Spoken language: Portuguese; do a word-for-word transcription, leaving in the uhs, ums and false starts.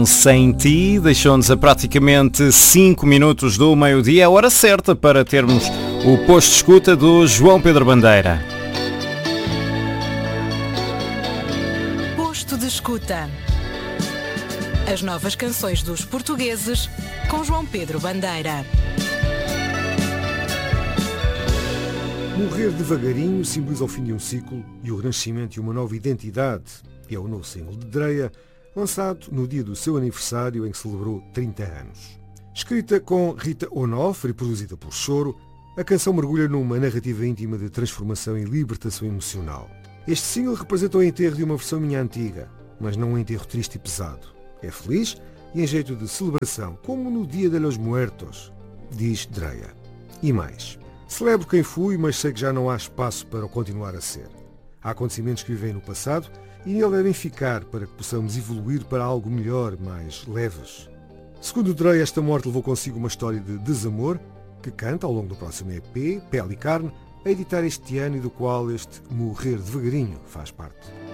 com Sem Ti, deixou-nos a praticamente cinco minutos do meio-dia, a hora certa para termos o posto de escuta do João Pedro Bandeira. Posto de escuta. As novas canções dos portugueses com João Pedro Bandeira. Morrer devagarinho simboliza o fim de um ciclo e o renascimento de uma nova identidade. É o novo single de Dreia, lançado no dia do seu aniversário em que celebrou trinta anos. Escrita com Rita Onofre e produzida por Choro, a canção mergulha numa narrativa íntima de transformação e libertação emocional. Este single representa o enterro de uma versão minha antiga, mas não um enterro triste e pesado. É feliz e em jeito de celebração, como no Dia de los Muertos, diz Dreia. E mais, celebro quem fui, mas sei que já não há espaço para o continuar a ser. Há acontecimentos que vivem no passado e nele devem ficar para que possamos evoluir para algo melhor, mais leves. Segundo Dreia, esta morte levou consigo uma história de desamor que canta ao longo do próximo E P, Pele e Carne, a editar este ano e do qual este Morrer Devagarinho faz parte.